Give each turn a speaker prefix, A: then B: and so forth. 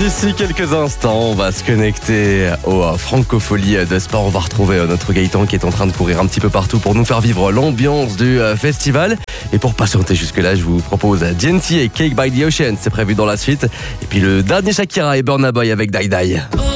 A: D'ici quelques instants, on va se connecter aux Francopholies de Sport. On va retrouver notre Gaëtan qui est en train de courir un petit peu partout pour nous faire vivre l'ambiance du festival. Et pour patienter jusque-là, je vous propose DNT et Cake by the Ocean. C'est prévu dans la suite. Et puis le dernier Shakira et Burna Boy avec Die Die.